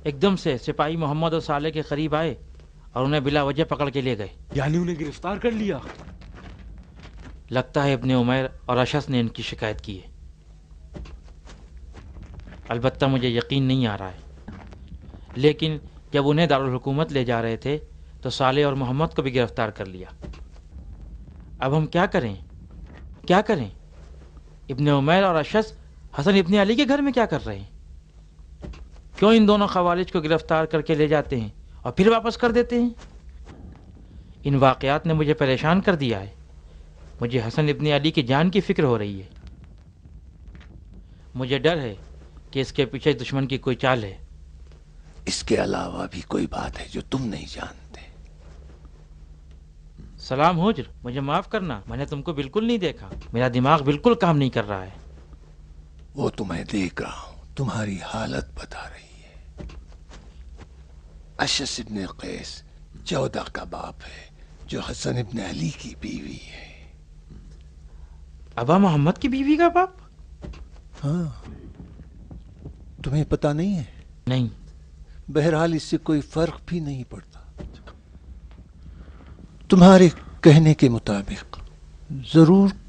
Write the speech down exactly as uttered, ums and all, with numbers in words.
ایک دم سے سپاہی محمد اور صالح کے قریب آئے اور انہیں بلا وجہ پکڑ کے لے گئے۔ یعنی انہیں گرفتار کر لیا؟ لگتا ہے ابن عمیر اور اشعث نے ان کی شکایت کی ہے، البتہ مجھے یقین نہیں آ رہا ہے۔ لیکن جب انہیں دارالحکومت لے جا رہے تھے تو صالح اور محمد کو بھی گرفتار کر لیا۔ اب ہم کیا کریں کیا کریں؟ ابن عمیر اور اشعث حسن ابن علی کے گھر میں کیا کر رہے ہیں؟ کیوں ان دونوں خوارج کو گرفتار کر کے لے جاتے ہیں اور پھر واپس کر دیتے ہیں؟ ان واقعات نے مجھے پریشان کر دیا ہے۔ مجھے حسن ابن علی کی جان کی فکر ہو رہی ہے۔ مجھے ڈر ہے کہ اس کے پیچھے دشمن کی کوئی چال ہے۔ اس کے علاوہ بھی کوئی بات ہے جو تم نہیں جانتے۔ سلام حجر، مجھے معاف کرنا، میں نے تم کو بالکل نہیں دیکھا، میرا دماغ بالکل کام نہیں کر رہا ہے۔ وہ تمہیں دیکھ رہا ہوں، تمہاری حالت بتا رہی ہے۔ اشعث ابن قیس چودہ کا باپ ہے جو حسن ابن علی کی بیوی ہے۔ ابا محمد کی بیوی کا باپ؟ ہاں، تمہیں پتہ نہیں ہے؟ نہیں۔ بہرحال اس سے کوئی فرق بھی نہیں پڑتا۔ تمہارے کہنے کے مطابق ضرور